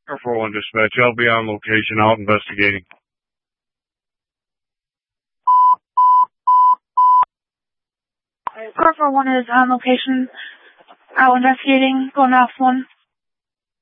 Car 41 dispatch, I'll be on location out investigating. Car 41 is on location, out investigating, going off 1.